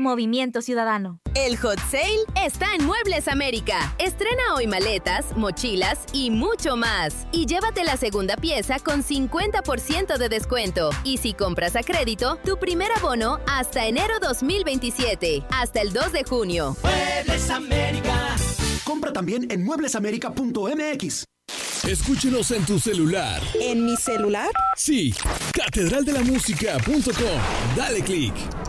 Movimiento Ciudadano. El Hot Sale está en Muebles América. Estrena hoy maletas, mochilas y mucho más. Y llévate la segunda pieza con 50% de descuento. Y si compras a crédito, tu primer abono hasta enero 2027. Hasta el 2 de junio. Muebles América. Compra también en mueblesamerica.mx. Escúchenos en tu celular. ¿En mi celular? Sí, catedraldelamusica.com. Dale click.